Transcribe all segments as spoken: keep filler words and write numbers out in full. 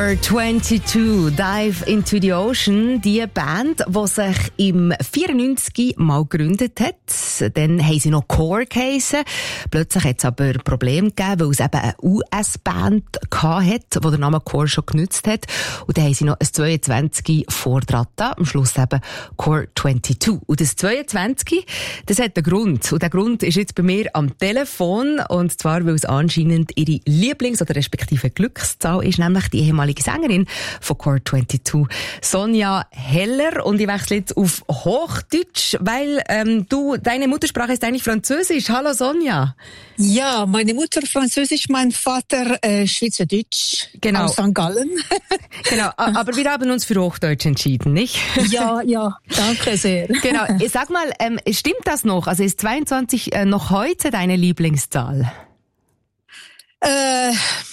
Core zweiundzwanzig, Dive into the Ocean, die Band, die sich im vierundneunzig mal gegründet hat. Dann haben sie noch Core geheissen. Plötzlich hat es aber Probleme gegeben, weil es eben eine U S-Band hatte, die den Namen Core schon genutzt hat. Und dann haben sie noch ein zweiundzwanzig vordran da, am Schluss eben Core zweiundzwanzig. Und das zweiundzwanzig, das hat einen Grund. Und der Grund ist jetzt bei mir am Telefon. Und zwar, weil es anscheinend ihre Lieblings- oder respektive Glückszahl ist, nämlich die ehemalige Sängerin von Core zweiundzwanzig, Sonja Heller. Und ich wechsle jetzt auf Hochdeutsch, weil ähm, du, deine Muttersprache ist eigentlich Französisch. Hallo Sonja. Ja, meine Mutter Französisch, mein Vater äh, Schweizerdeutsch, genau. Aus Sankt Gallen. Genau, aber wir haben uns für Hochdeutsch entschieden, nicht? Ja, ja, danke sehr. Genau, sag mal, ähm, stimmt das noch? Also ist zweiundzwanzig äh, noch heute deine Lieblingszahl? Äh,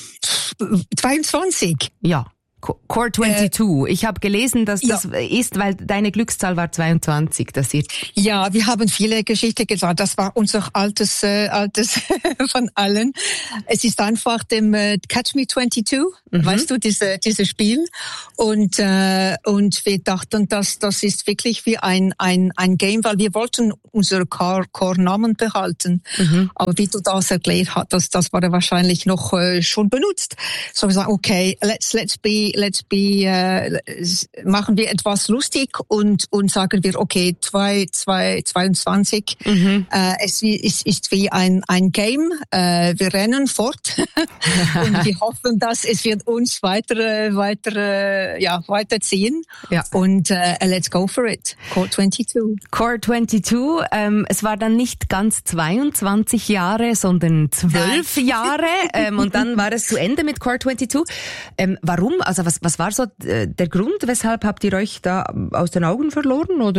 zweiundzwanzig? Ja. Core zweiundzwanzig. Äh, ich habe gelesen, dass das ja. ist, weil deine Glückszahl war zweiundzwanzig. Das ihr ja, wir haben viele Geschichten gesagt. Das war unser altes, äh, altes von allen. Es ist einfach dem äh, Catch Me zweiundzwanzig, mhm. weißt du, diese, dieses Spiel. Und äh, und wir dachten, dass das ist wirklich wie ein ein ein Game, weil wir wollten unsere Core-Namen behalten. Mhm. Aber wie du das erklärt hast, das das war wahrscheinlich noch äh, schon benutzt. So wir sagen, okay, let's let's be Let's be, äh, machen wir etwas lustig und und sagen wir, okay, zwei, zwei, zweiundzwanzig. Mhm. Äh, es ist, ist wie ein ein Game. Äh, wir rennen fort und wir hoffen, dass es wird uns weiter, weiter, ja, weiterziehen. Ja. Und äh, let's go for it. Core zweiundzwanzig. Core zweiundzwanzig. Ähm, es war dann nicht ganz zweiundzwanzig Jahre, sondern zwölf Jahre. Ähm, und dann war es zu Ende mit Core zweiundzwanzig. Ähm, warum? Also was, was war so der Grund, weshalb habt ihr euch da aus den Augen verloren, oder?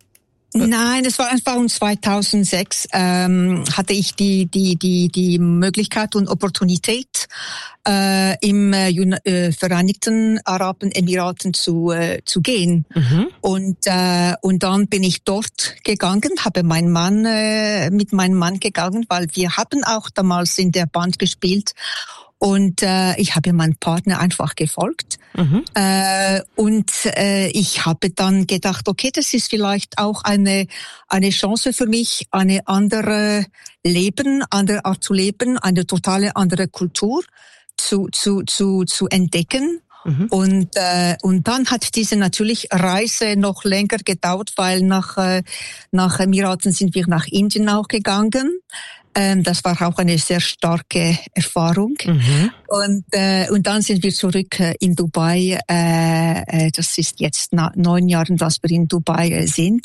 Nein, es war einfach um zweitausendsechs, ähm, hatte ich die, die, die, die Möglichkeit und Opportunität, äh, im äh, Vereinigten Arabischen Emiraten zu, äh, zu gehen. Mhm. Und, äh, und dann bin ich dort gegangen, habe meinen Mann, äh, mit meinem Mann gegangen, weil wir haben auch damals in der Band gespielt. Und äh, ich habe meinem Partner einfach gefolgt. Mhm. Äh, und äh, ich habe dann gedacht, okay, das ist vielleicht auch eine eine Chance für mich, eine andere Leben, andere Art zu leben, eine totale andere Kultur zu zu zu zu entdecken. Mhm. Und äh, und dann hat diese natürlich Reise noch länger gedauert, weil nach äh, nach Emiraten sind wir nach Indien auch gegangen. Ähm, das war auch eine sehr starke Erfahrung. Mhm. Und äh, und dann sind wir zurück äh, in Dubai. Äh, äh, das ist jetzt nach neun Jahren, dass wir in Dubai äh, sind.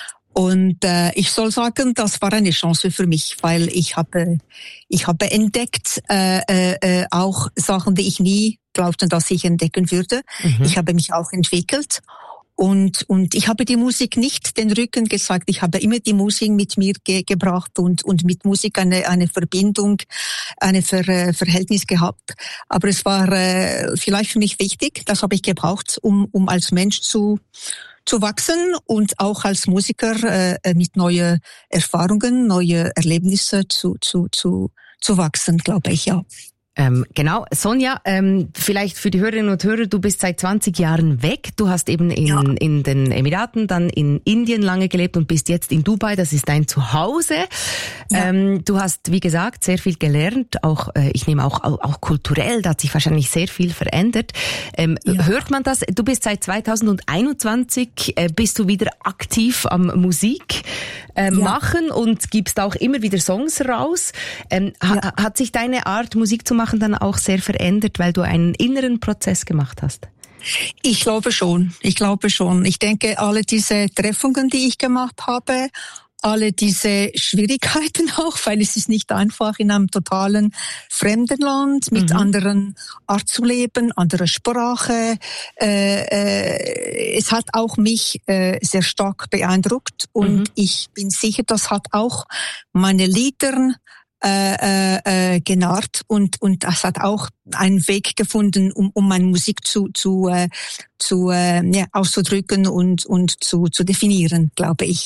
Und äh, ich soll sagen, das war eine Chance für mich, weil ich habe ich habe entdeckt äh, äh, auch Sachen, die ich nie glaubte, dass ich entdecken würde. Mhm. Ich habe mich auch entwickelt. Und, und ich habe die Musik nicht den Rücken gezeigt. Ich habe immer die Musik mit mir ge- gebracht und, und mit Musik eine, eine Verbindung, eine Ver, äh, Verhältnis gehabt. Aber es war äh, vielleicht für mich wichtig. Das habe ich gebraucht, um, um als Mensch zu, zu wachsen und auch als Musiker äh, mit neuen Erfahrungen, neue Erlebnisse zu, zu, zu, zu wachsen, glaube ich, ja. Ähm, genau. Sonja, ähm, vielleicht für die Hörerinnen und Hörer, du bist seit zwanzig Jahren weg. Du hast eben in, ja. in den Emiraten, dann in Indien lange gelebt und bist jetzt in Dubai. Das ist dein Zuhause. Ja. Ähm, du hast, wie gesagt, sehr viel gelernt. Auch, äh, ich nehme auch, auch, auch kulturell, da hat sich wahrscheinlich sehr viel verändert. Ähm, ja. Hört man das? Du bist seit zweitausendeinundzwanzig, äh, bist du wieder aktiv am Musik äh, ja. machen und gibst auch immer wieder Songs raus. Ähm, ja. ha, hat sich deine Art, Musik zu machen, dann auch sehr verändert, weil du einen inneren Prozess gemacht hast? Ich glaube schon. Ich glaube schon. Ich denke, alle diese Treffungen, die ich gemacht habe, alle diese Schwierigkeiten auch, weil es ist nicht einfach in einem totalen fremden Land mit mhm. anderen Art zu leben, anderer Sprache. Äh, äh, es hat auch mich äh, sehr stark beeindruckt und mhm. ich bin sicher, das hat auch meine Lieder Äh, äh, genarrt und und das hat auch einen Weg gefunden, um um meine Musik zu zu äh, zu äh, ja, auszudrücken und und zu zu definieren, glaube ich.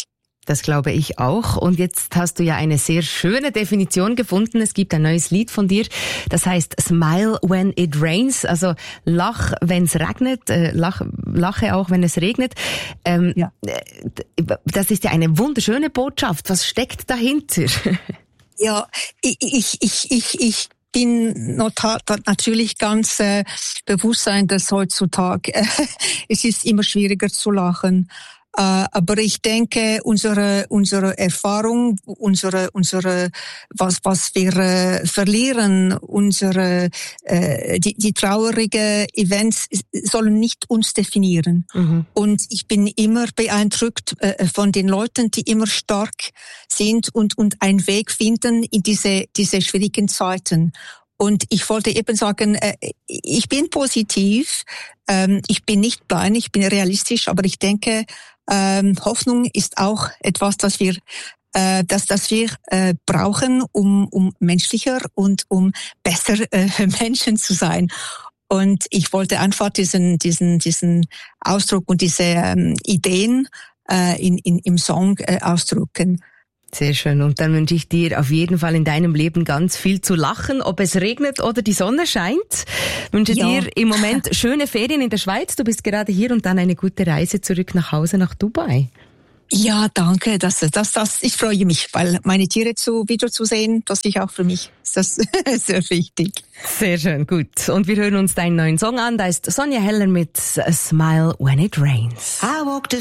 Das glaube ich auch. Und jetzt hast du ja eine sehr schöne Definition gefunden. Es gibt ein neues Lied von dir, das heißt Smile When It Rains. Also lach, wenn es regnet, äh, lach, lache auch, wenn es regnet. Ähm, ja. Das ist ja eine wunderschöne Botschaft. Was steckt dahinter? Ja, ich, ich, ich, ich, ich bin natürlich ganz äh, bewusst sein, dass heutzutage äh, es ist immer schwieriger zu lachen. Uh, aber ich denke, unsere unsere Erfahrung, unsere unsere was was wir äh, verlieren, unsere äh, die die traurige Events sollen nicht uns definieren. Mhm. Und ich bin immer beeindruckt äh, von den Leuten, die immer stark sind und und einen Weg finden in diese diese schwierigen Zeiten. Und ich wollte eben sagen, äh, ich bin positiv, ähm, ich bin nicht blind, ich bin realistisch, aber ich denke, Ähm, Hoffnung ist auch etwas, das wir, äh, das, das wir äh, brauchen, um, um menschlicher und um besser äh, Menschen zu sein. Und ich wollte einfach diesen, diesen, diesen Ausdruck und diese ähm, Ideen äh, in, in, im Song äh, ausdrücken. Sehr schön. Und dann wünsche ich dir auf jeden Fall in deinem Leben ganz viel zu lachen, ob es regnet oder die Sonne scheint. Ich wünsche ja. dir im Moment schöne Ferien in der Schweiz. Du bist gerade hier und dann eine gute Reise zurück nach Hause nach Dubai. Ja, danke. Das, das, das, ich freue mich, weil meine Tiere zu, wiederzusehen, das ist auch für mich das ist sehr wichtig. Sehr schön, gut. Und wir hören uns deinen neuen Song an. Da ist Sonja Heller mit A Smile When It Rains. I walked